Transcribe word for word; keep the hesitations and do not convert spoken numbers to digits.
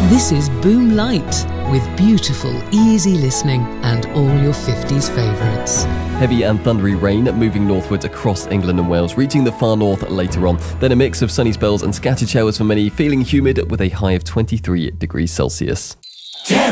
This is Boom Light, with beautiful, easy listening and all your fifties favourites. Heavy and thundery rain moving northwards across England and Wales, reaching the far north later on. Then a mix of sunny spells and scattered showers for many, feeling humid with a high of twenty-three degrees Celsius.